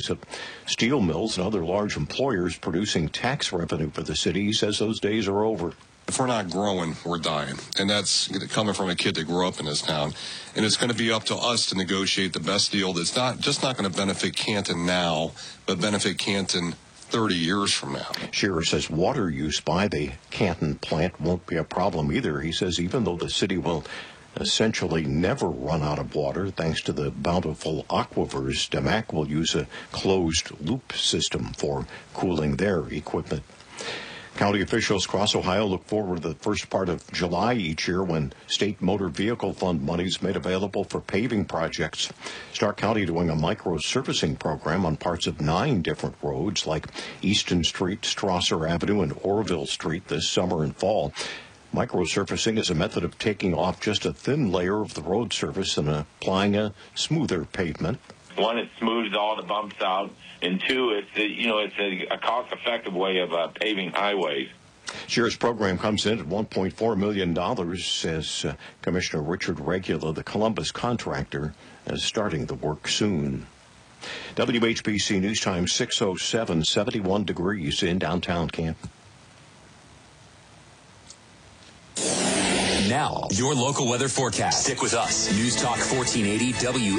employees of steel mills and other large employers producing tax revenue for the city. He says those days are over. If we're not growing, we're dying. And that's coming from a kid that grew up in this town. And it's going to be up to us to negotiate the best deal that's not going to benefit Canton now, but benefit Canton 30 years from now. Shearer says water use by the Canton plant won't be a problem either. He says even though the city will essentially never run out of water thanks to the bountiful aquifers, DMAC will use a closed-loop system for cooling their equipment. County officials across Ohio look forward to the first part of July each year when state motor vehicle fund money is made available for paving projects. Stark County doing a micro-surfacing program on parts of 9 different roads like Easton Street, Strasser Avenue, and Orville Street this summer and fall. Micro-surfacing is a method of taking off just a thin layer of the road surface and applying a smoother pavement. One, it smooths all the bumps out, and two, it's a cost-effective way of paving highways. Shearer's program comes in at $1.4 million, says Commissioner Richard Regula, the Columbus contractor, is starting the work soon. WHBC News Time 6:07, 71 degrees in downtown Canton. Now, your local weather forecast. Stick with us. News Talk 1480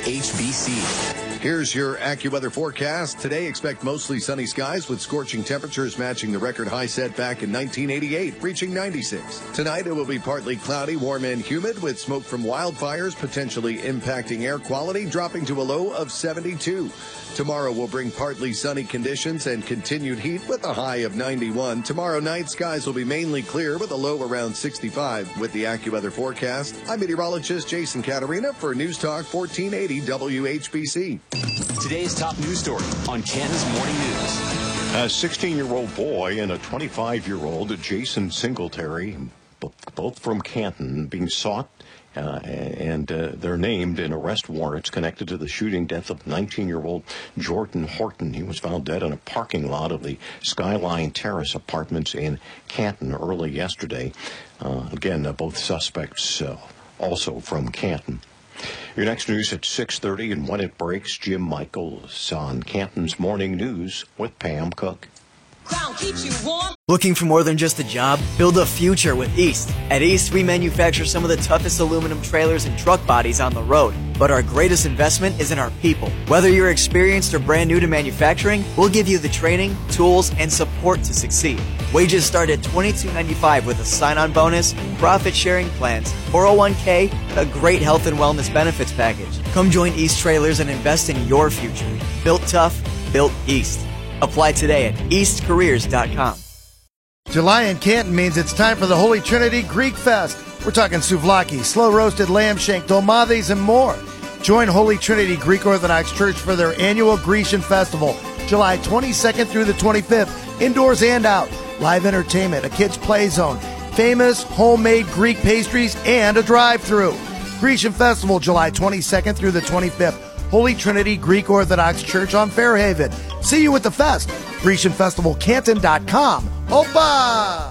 WHBC. Here's your AccuWeather forecast. Today, expect mostly sunny skies with scorching temperatures matching the record high set back in 1988, reaching 96. Tonight, it will be partly cloudy, warm and humid with smoke from wildfires potentially impacting air quality, dropping to a low of 72. Tomorrow will bring partly sunny conditions and continued heat with a high of 91. Tomorrow night, skies will be mainly clear with a low around 65. With the AccuWeather forecast, I'm meteorologist Jason Caterina for News Talk 1480 WHBC. Today's top news story on Canton's Morning News. A 16-year-old boy and a 25-year-old, Jason Singletary, both from Canton, being sought and they're named in arrest warrants connected to the shooting death of 19-year-old Jordan Horton. He was found dead in a parking lot of the Skyline Terrace Apartments in Canton early yesterday. Again, both suspects also from Canton. Your next news at 6:30, and when it breaks, Jim Michaels on Canton's Morning News with Pam Cook. Crown keeps you warm. Looking for more than just a job? Build a future with East. At East, we manufacture some of the toughest aluminum trailers and truck bodies on the road. But our greatest investment is in our people. Whether you're experienced or brand new to manufacturing, we'll give you the training, tools, and support to succeed. Wages start at $22.95 with a sign-on bonus, profit-sharing plans, 401k, a great health and wellness benefits package. Come join East Trailers and invest in your future. Built tough, built East. Apply today at eastcareers.com. July in Canton means it's time for the Holy Trinity Greek Fest. We're talking souvlaki, slow-roasted lamb shank, dolmades, and more. Join Holy Trinity Greek Orthodox Church for their annual Grecian Festival, July 22nd through the 25th, indoors and out. Live entertainment, a kids' play zone, famous homemade Greek pastries, and a drive-thru. Grecian Festival, July 22nd through the 25th. Holy Trinity Greek Orthodox Church on Fairhaven. See you at the fest. GrecianFestivalCanton.com. Opa!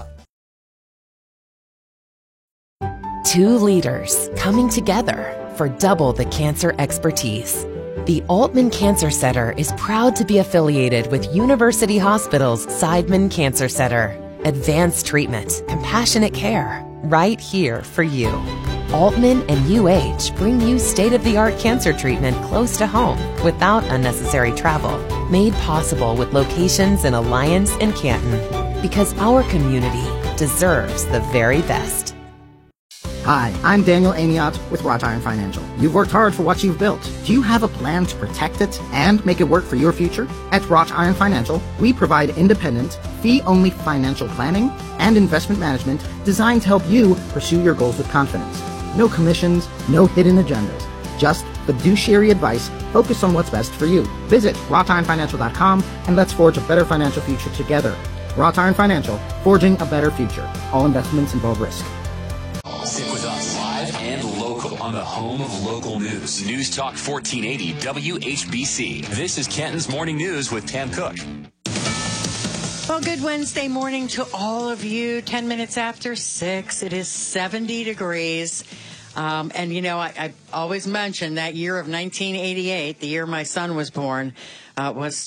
2 leaders coming together for double the cancer expertise. The Altman Cancer Center is proud to be affiliated with University Hospital's Seidman Cancer Center. Advanced treatment, compassionate care, right here for you. Altman and UH bring you state-of-the-art cancer treatment close to home without unnecessary travel. Made possible with locations in Alliance and Canton. Because our community deserves the very best. Hi, I'm Daniel Amiot with Wrought Iron Financial. You've worked hard for what you've built. Do you have a plan to protect it and make it work for your future? At Wrought Iron Financial, we provide independent, fee-only financial planning and investment management designed to help you pursue your goals with confidence. No commissions, no hidden agendas. Just fiduciary advice focused on what's best for you. Visit wroughtironfinancial.com and let's forge a better financial future together. Wrought Iron Financial, forging a better future. All investments involve risk. Stick with us live and local on the home of local news. News Talk 1480 WHBC. This is Canton's Morning News with Pam Cook. Well, good Wednesday morning to all of you. 10 minutes after 6. It is 70 degrees. And, you know, I always mention that year of 1988, the year my son was born, was